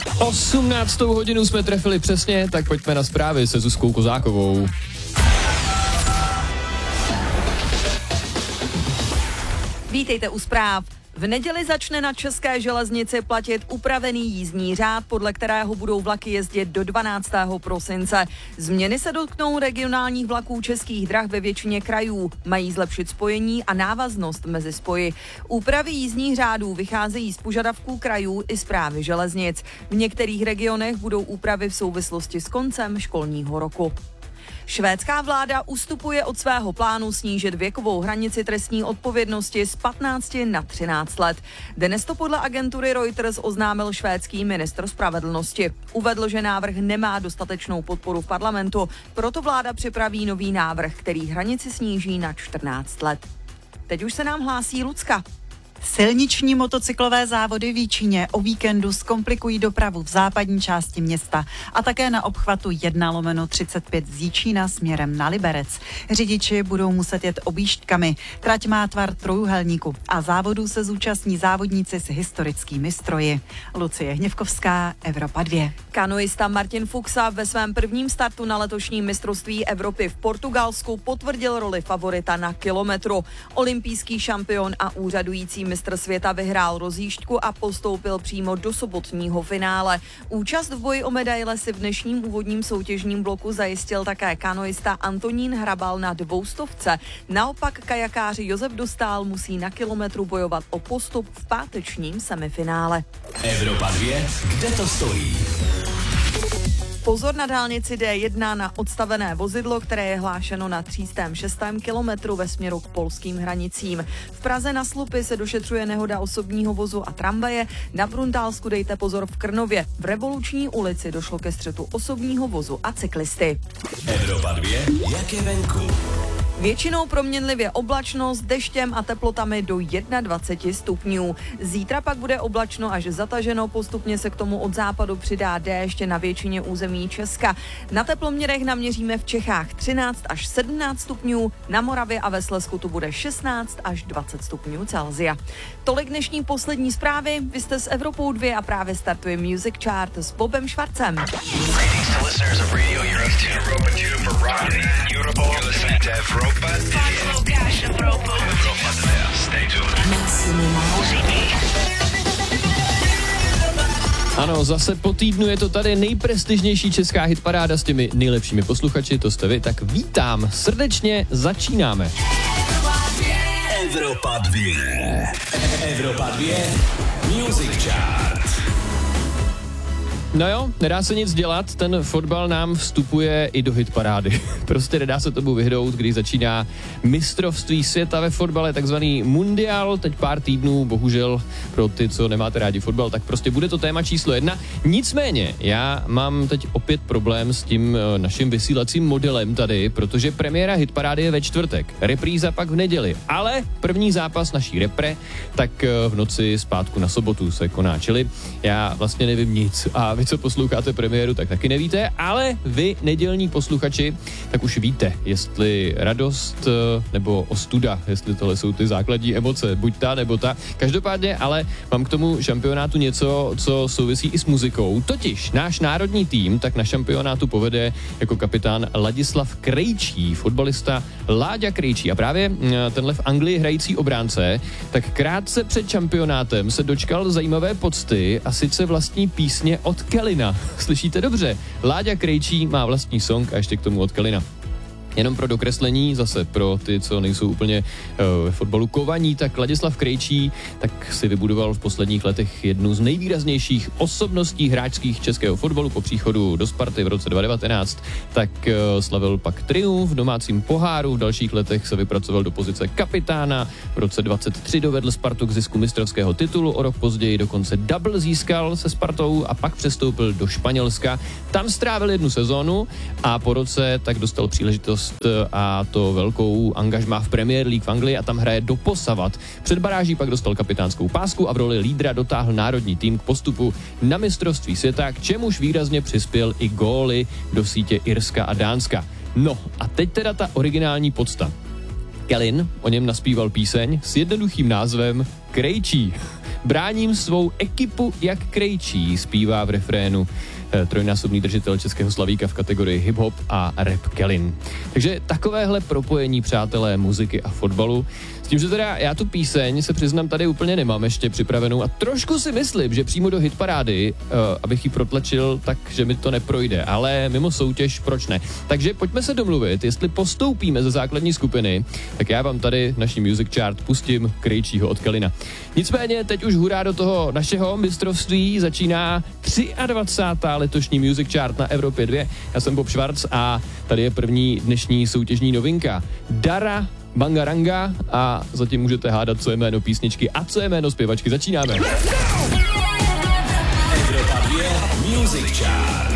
18. hodinu jsme trefili přesně, tak pojďme na zprávy se Zuzkou Kozákovou. Vítejte u zpráv. V neděli začne na České železnici platit upravený jízdní řád, podle kterého budou vlaky jezdit do 12. prosince. Změny se dotknou regionálních vlaků Českých drah ve většině krajů. Mají zlepšit spojení a návaznost mezi spoji. Úpravy jízdních řádů vycházejí z požadavků krajů i správy železnic. V některých regionech budou úpravy v souvislosti s koncem školního roku. Švédská vláda ustupuje od svého plánu snížit věkovou hranici trestní odpovědnosti z 15 na 13 let. Dnes to podle agentury Reuters oznámil švédský ministr spravedlnosti. Uvedl, že návrh nemá dostatečnou podporu v parlamentu, proto vláda připraví nový návrh, který hranici sníží na 14 let. Teď už se nám hlásí Lucka. Silniční motocyklové závody v Jíčíně o víkendu zkomplikují dopravu v západní části města a také na obchvatu 1/35 z Jíčína směrem na Liberec. Řidiči budou muset jet objížďkami. Trať má tvar trojúhelníku a závodů se zúčastní závodníci s historickými stroji. Lucie Hněvkovská, Evropa 2. Kanoista Martin Fuxa ve svém prvním startu na letošním mistrovství Evropy v Portugalsku potvrdil roli favorita na kilometru. Olympijský šampion a úřadující mistr světa vyhrál rozjížďku a postoupil přímo do sobotního finále. Účast v boji o medaile si v dnešním úvodním soutěžním bloku zajistil také kanoista Antonín Hrabal na 200. Naopak kajakáři Josef Dostál musí na kilometru bojovat o postup v pátečním semifinále. Evropa 2, kde to stojí? Pozor na dálnici D1 na odstavené vozidlo, které je hlášeno na 306. kilometru ve směru k polským hranicím. V Praze na Slupy se došetřuje nehoda osobního vozu a tramvaje, na Bruntálsku dejte pozor v Krnově. V Revoluční ulici došlo ke střetu osobního vozu a cyklisty. Evropa 2, jak je venku? Většinou proměnlivě oblačno s deštěm a teplotami do 21 stupňů. Zítra pak bude oblačno až zataženo, postupně se k tomu od západu přidá déšť na většině území Česka. Na teploměrech naměříme v Čechách 13 až 17 stupňů, na Moravě a ve Slezsku tu bude 16 až 20 stupňů Celsia. Tolik dnešní poslední zprávy, vy jste s Evropou 2 a právě startuje Music Chart s Bobem Švarcem. Ano, zase po týdnu je to tady nejprestižnější česká hitparáda s těmi nejlepšími posluchači, to jste vy, tak vítám, srdečně začínáme. Evropa 2. Evropa 2. Music Chart. No jo, nedá se nic dělat, ten fotbal nám vstupuje i do hitparády. Prostě nedá se tomu vyhnout, když začíná mistrovství světa ve fotbale, takzvaný mundial, teď pár týdnů, bohužel pro ty, co nemáte rádi fotbal, tak prostě bude to téma číslo 1. Nicméně, já mám teď opět problém s tím naším vysílacím modelem tady, protože premiéra hitparády je ve čtvrtek, repríza pak v neděli, ale první zápas naší repre, tak v noci zpátku na sobotu se koná, čili já vlastně nevím nic a vy, co posloucháte premiéru, tak taky nevíte, ale vy, nedělní posluchači, tak už víte, jestli radost nebo ostuda, jestli tohle jsou ty základní emoce, buď ta nebo ta. Každopádně, ale mám k tomu šampionátu něco, co souvisí i s muzikou. Totiž náš národní tým tak na šampionátu povede jako kapitán Ladislav Krejčí, fotbalista Láďa Krejčí. A právě tenhle v Anglii hrající obránce, tak krátce před šampionátem se dočkal zajímavé pocty a sice vlastní písně od Kellyna. Slyšíte dobře? Láďa Krejčí má vlastní song a ještě k tomu od Kellyna. Jenom pro dokreslení, zase pro ty, co nejsou úplně ve fotbalu kovaní, tak Ladislav Krejčí tak si vybudoval v posledních letech jednu z nejvýraznějších osobností hráčských českého fotbalu po příchodu do Sparty v roce 2019. Tak slavil pak triumf v domácím poháru, v dalších letech se vypracoval do pozice kapitána, v roce 2023 dovedl Spartu k zisku mistrovského titulu, o rok později dokonce double získal se Spartou a pak přestoupil do Španělska. Tam strávil jednu sezónu a po roce tak dostal příležitost a to velkou angažmá v Premier League v Anglii a tam hraje doposavat. Před baráží pak dostal kapitánskou pásku a v roli lídra dotáhl národní tým k postupu na mistrovství světa, k čemuž výrazně přispěl i góly do sítě Irska a Dánska. No a teď teda ta originální podsta. Kellyn o něm naspíval píseň s jednoduchým názvem Krejčí. Bráním svou ekipu jak krejčí, zpívá v refrénu trojnásobný držitel českého slavíka v kategorii hip-hop a rap Kelin. Takže takovéhle propojení, přátelé, muziky a fotbalu. S tím, že teda já tu píseň, se přiznám, tady úplně nemám ještě připravenou a trošku si myslím, že přímo do hitparády, abych ji protlačil, takže mi to neprojde, ale mimo soutěž, proč ne? Takže pojďme se domluvit, jestli postoupíme ze základní skupiny, tak já vám tady naší Music Chart pustím krejčího od Kelina. Nicméně teď už hurá do toho našeho mistrovství, začíná 23. letošní Music Chart na Evropě 2. Já jsem Bob Schwarz a tady je první dnešní soutěžní novinka. Dara Bangaranga a zatím můžete hádat, co je jméno písničky a co je jméno zpěvačky. Začínáme. Evropa 2 Music Chart.